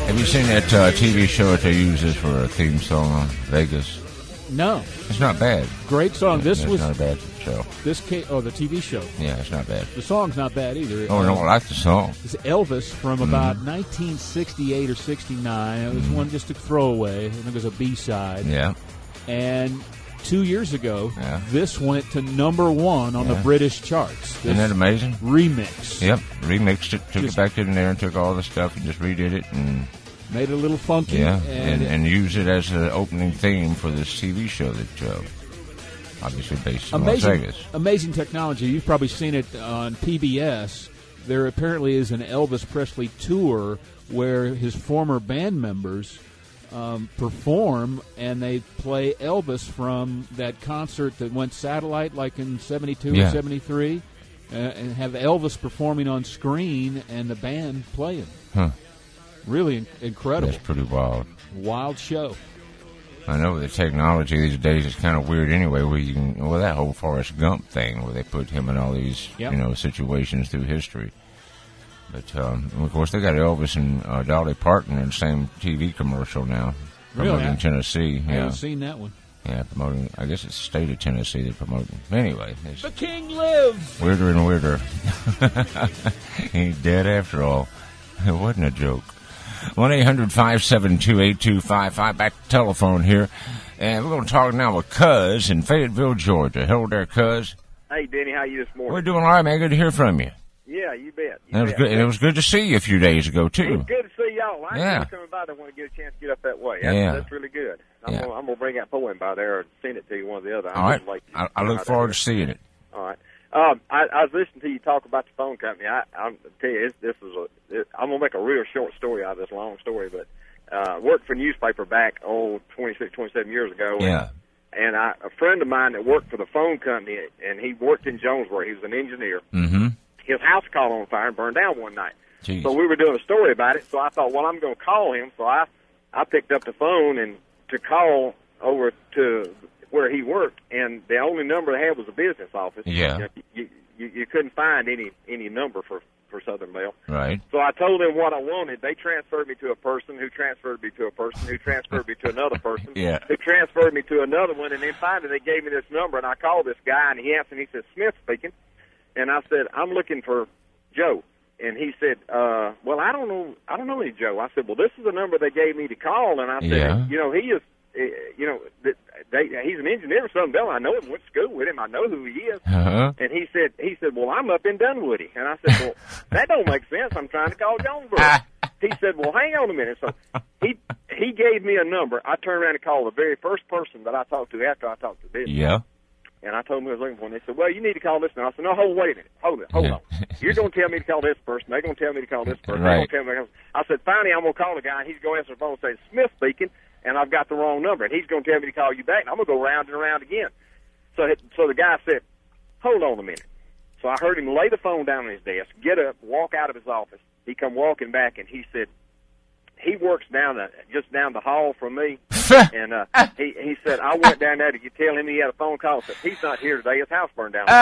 Have you seen that TV show that they use this for a theme song on Vegas? No. It's not bad. Great song. This was not a bad show. the TV show. Yeah, it's not bad. The song's not bad either. Oh, I don't like the song. It's Elvis from about 1968 or 69. It was one just a throwaway. I think it was a B-side. Yeah. And 2 years ago, this went to #1 on the British charts. Isn't that amazing? Remix. Yep, remixed it, took it back in there and took all the stuff and just redid it and made it a little funky. Yeah, and use it as an opening theme for this TV show that obviously based in Las Vegas. Amazing technology. You've probably seen it on PBS. There apparently is an Elvis Presley tour where his former band members perform, and they play Elvis from that concert that went satellite like in 72 or 73, and have Elvis performing on screen and the band playing. Huh. Really incredible. That's pretty wild. Wild show. I know the technology these days is kind of weird anyway, where you can, that whole Forrest Gump thing where they put him in all these, situations through history. But, of course, they got Elvis and Dolly Parton in the same TV commercial now, promoting Tennessee. I haven't seen that one. Yeah, promoting, I guess it's the state of Tennessee they're promoting. Anyway. The king lives! Weirder and weirder. He's dead after all. It wasn't a joke. 1-800-572-8255. Back to telephone here. And we're going to talk now with Cuz in Fayetteville, Georgia. Hello there, Cuz. Hey, Denny, how you this morning? We're doing all right, man. Good to hear from you. Yeah, you bet. That was good. And it was good to see you a few days ago, too. It was good to see y'all. I ain't coming by. I want to get a chance to get up that way. That's really good. I'm going to bring that poem by there and send it to you, one or the other. All right. I look forward to seeing it. All right. I was listening to you talk about the phone company. I'll tell you, I'm going to make a real short story out of this long story, but worked for a newspaper back, 26, 27 years ago. Yeah. And a friend of mine that worked for the phone company, and he worked in Jonesboro. He was an engineer. Mm-hmm. His house caught on fire and burned down one night. Jeez. So we were doing a story about it, so I thought, well, I'm going to call him. So I picked up the phone and to call over to where he worked, and the only number they had was a business office. Yeah. You couldn't find any number for Southern Bell. Right. So I told them what I wanted. They transferred me to a person who transferred me to a person who transferred me to another person who transferred me to another one, and then finally they gave me this number, and I called this guy, and he answered, and he said, "Smith speaking." And I said, "I'm looking for Joe." And he said, "Well, I don't know any Joe." I said, "Well, this is the number they gave me to call." And I said, "He is, he's an engineer for Southern Bell. I know him. Went to school with him. I know who he is." Uh-huh. And he said, "Well, I'm up in Dunwoody." And I said, "Well, that don't make sense. I'm trying to call Jonesboro." He said, "Well, hang on a minute." So he gave me a number. I turned around and called the very first person that I talked to after I talked to this. Yeah. And I told them I was looking for him. They said, "Well, you need to call this now." I said, "No, wait a minute. Hold on. You're going to tell me to call this person. They're going to tell me to call this person. Right. They're going to tell me I said, "Finally, I'm going to call the guy, and he's going to answer the phone and say, 'Smith speaking,' and I've got the wrong number. And he's going to tell me to call you back, and I'm going to go round and around again." So the guy said, "Hold on a minute." So I heard him lay the phone down on his desk, get up, walk out of his office. He come walking back, and he said, he works just down the hall from me. And he said, "I went down there to tell him he had a phone call." Said, "He's not here today. His house burned down."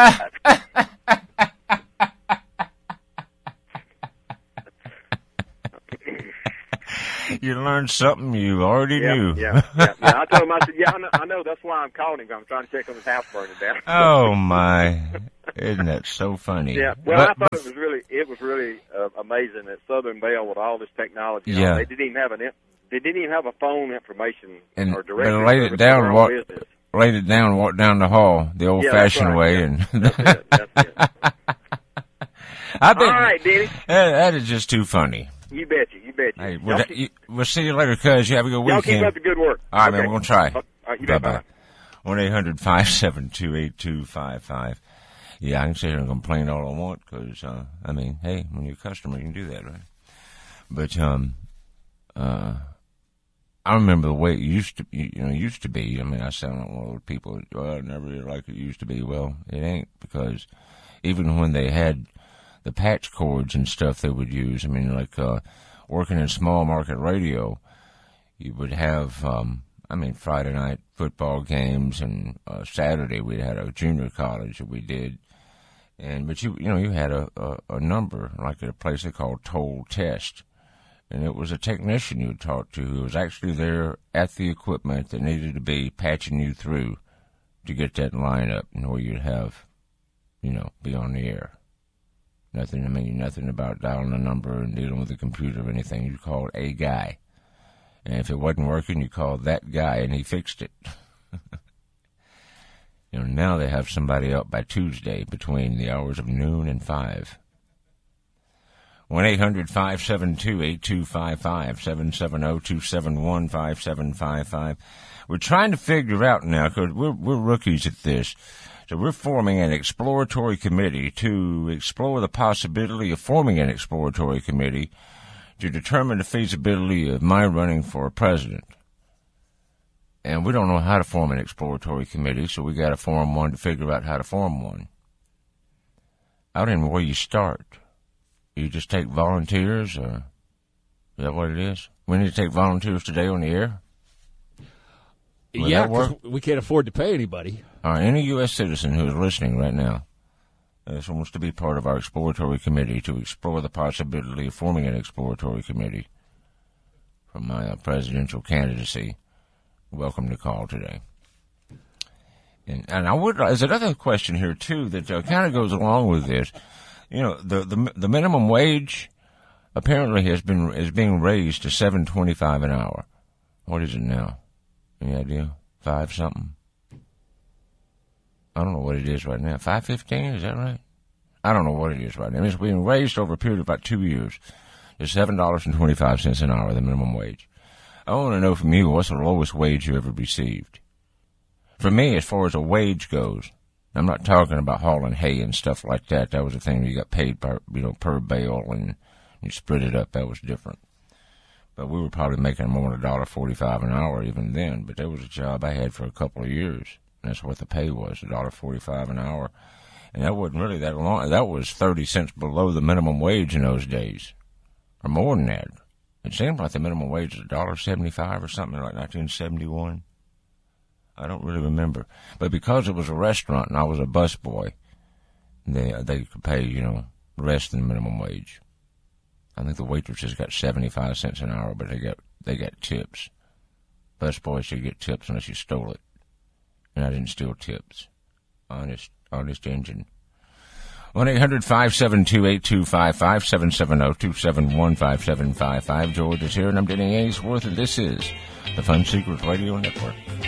You learned something you already knew. Yeah. I told him, I said, I know. That's why I'm calling him. I'm trying to check on his house burning down. Oh, my. Isn't that so funny? Yeah. Well, I thought it was really amazing that Southern Bell, with all this technology, they didn't even have a phone information or directory. But laid it down and walked down the hall the old-fashioned way. And That's it. I bet, all right, Denny. That is just too funny. You betcha. Hey, we'll see you later, cuz. You have a good weekend. Y'all keep up the good work. All right, man. We're going to try. All right, you bet. Bye. 1-800-572-8255. Yeah, I can sit here and complain all I want because, hey, when you're a customer, you can do that, right? But I remember the way it used to be. I mean, I sound like one of those people, well, never really like it used to be. Well, it ain't, because even when they had the patch cords and stuff they would use, I mean, like working in small market radio, you would have, Friday night football games, and Saturday we had a junior college that we did. But you had a number, like at a place they called Toll Test. and it was a technician you would talk to who was actually there at the equipment that needed to be patching you through to get that line up and where you'd have, be on the air. Nothing about dialing a number and dealing with the computer or anything. You called a guy. And if it wasn't working, you called that guy and he fixed it. Now they have somebody up by Tuesday between the hours of noon and 5. 1-800-572-8255, 770-271-5755. We're trying to figure out now, because we're rookies at this. So we're forming an exploratory committee to explore the possibility of forming an exploratory committee to determine the feasibility of my running for president. And we don't know how to form an exploratory committee, so we got to form one to figure out how to form one. I don't even know where you start. You just take volunteers, or is that what it is? We need to take volunteers today on the air? Yeah, because we can't afford to pay anybody. All right, any U.S. citizen who is listening right now wants to be part of our exploratory committee to explore the possibility of forming an exploratory committee for my presidential candidacy, welcome to call today. And there's another question here, too, that kind of goes along with this. The minimum wage apparently is being raised to $7.25 an hour. What is it now? Any idea? 5 something? I don't know what it is right now. 5.15, is that right? I don't know what it is right now. It's being raised over a period of about 2 years to $7.25 an hour, the minimum wage. I want to know from you, what's the lowest wage you ever received? For me, as far as a wage goes, I'm not talking about hauling hay and stuff like that. That was a thing you got paid per bale and you split it up. That was different. But we were probably making more than $1.45 an hour even then. But there was a job I had for a couple of years. And that's what the pay was, $1.45 an hour. And that wasn't really that long. That was 30 cents below the minimum wage in those days. Or more than that. It seemed like the minimum wage was $1.75 or something like 1971. I don't really remember. But because it was a restaurant and I was a busboy, they could pay, less than the minimum wage. I think the waitresses got 75 cents an hour, but they got tips. Busboys should get tips unless you stole it. And I didn't steal tips. Honest engine. 1-800-572-8255, 770-271-5755. George is here, and I'm Denny Ainsworth, and this is the Fun Secrets Radio Network.